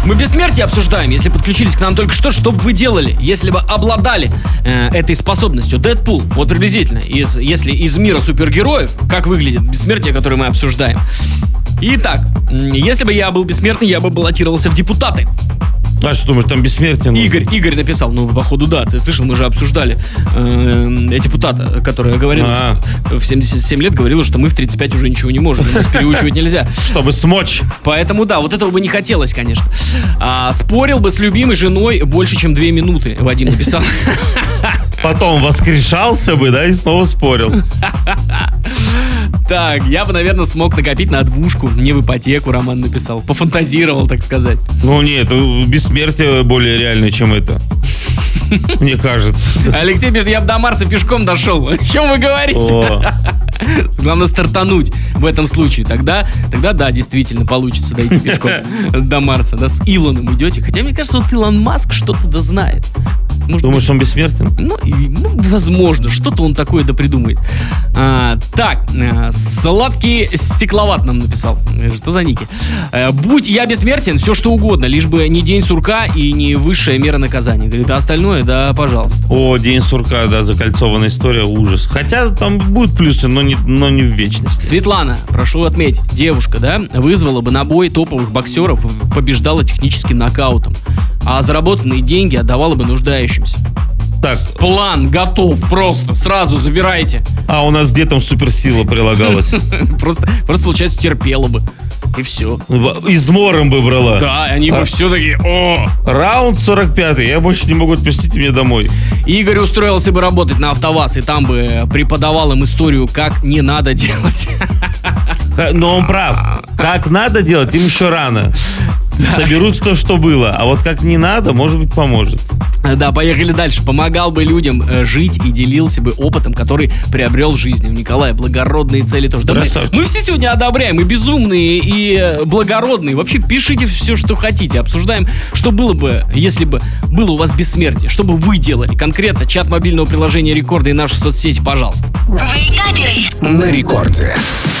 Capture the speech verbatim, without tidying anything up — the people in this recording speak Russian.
Мы бессмертие обсуждаем. Если подключились к нам только что, что бы вы делали, если бы обладали э, этой способностью? Дэдпул, вот приблизительно, из, если из мира супергероев, как выглядит бессмертие, которое мы обсуждаем. Итак, если бы я был бессмертный, я бы баллотировался в депутаты. А что думаешь, там бессмертие? Ну? Игорь, Игорь написал, ну, походу, да, ты слышал, мы же обсуждали э, депутата, который говорил, А. что в семьдесят семь лет говорил, что мы в тридцать пять уже ничего не можем, нас переучивать нельзя. Чтобы смочь. Поэтому, да, вот этого бы не хотелось, конечно. А, спорил бы с любимой женой больше, чем две минуты, Вадим написал. Потом воскрешался бы, да, и снова спорил. Так, я бы, наверное, смог накопить на двушку, не в ипотеку, Роман написал. Пофантазировал, так сказать. Ну нет, бессмертие более реальное, чем это. Мне кажется. Алексей пишет, я бы до Марса пешком дошел. О чем вы говорите? О. Главное стартануть в этом случае. Тогда, тогда да, действительно получится дойти пешком до Марса. Да, с Илоном идете. Хотя, мне кажется, вот Илон Маск что-то да знает. Может Думаешь, быть, он бессмертен? Ну, и, ну, возможно, что-то он такое да придумает. А, так, а, сладкий стекловат нам написал. Что за ники? А, будь я бессмертен, все что угодно, лишь бы не день сурка и не высшая мера наказания. Говорит, а остальное, да, пожалуйста. О, день сурка, да, закольцованная история, ужас. Хотя там будут плюсы, но не, но не в вечности. Светлана, прошу отметить, девушка, да, вызвала бы на бой топовых боксеров, побеждала техническим нокаутом, а заработанные деньги отдавала бы нуждающимся. Так, План готов, просто сразу забирайте. а у нас где там суперсила прилагалась? Просто, просто получается, терпела бы. И все. Измором бы брала. Да, они бы А- все такие, о! Раунд сорок пятый, я больше не могу, отпустите меня домой. Игорь устроился бы работать на АвтоВАЗ, и там бы преподавал им историю, как не надо делать. Ха, Но он прав. Как надо делать, им еще рано. Соберут то, что было. А вот как не надо, может быть, поможет. Да, поехали дальше. Помогал бы людям э, жить и делился бы опытом, который приобрел в жизни. У Николая благородные цели тоже. Да мы, Красавчик. мы все сегодня одобряем, и безумные, и э, благородные. Вообще пишите все, что хотите. Обсуждаем, что было бы, если бы было у вас бессмертие. Что бы вы делали конкретно. Чат мобильного приложения Рекорда и наши соцсети, пожалуйста. Вейкаперы. На рекорде.